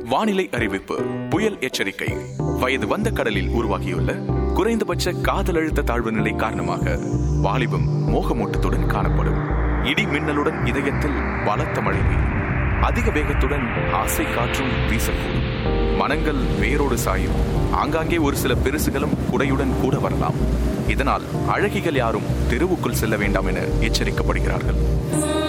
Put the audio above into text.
வானிலை அறிவிப்பு. புயல் எச்சரிக்கை. வயது வந்த கடலில் உருவாகியுள்ள குறைந்தபட்ச காதல் அழுத்த தாழ்வு நிலை காரணமாக வாலிபம் மோகமூட்டத்துடன் காணப்படும். இடி மின்னலுடன் இதயத்தில் பலத்த மழை பெய்யும். அதிக வேகத்துடன் ஆசை காற்றும் வீசக்கூடும். மனங்கள் வேரோடு சாயும். ஆங்காங்கே ஒரு சில பெருசுகளும் குடையுடன் கூட வரலாம். இதனால் அழகிகள் யாரும் தெருவுக்குள் செல்ல வேண்டாம் என எச்சரிக்கப்படுகிறார்கள்.